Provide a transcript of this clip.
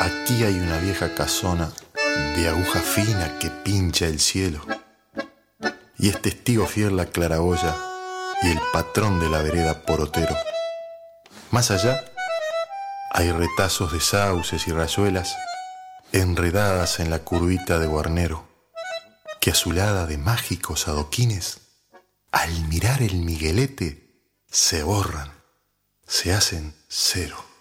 Aquí hay una vieja casona de aguja fina que pincha el cielo, y es testigo fiel la claraboya y el patrón de la vereda porotero. Más allá hay retazos de sauces y rayuelas enredadas en la curvita de Guarnero, que azulada de mágicos adoquines, al mirar el Miguelete se borran, se hacen cero.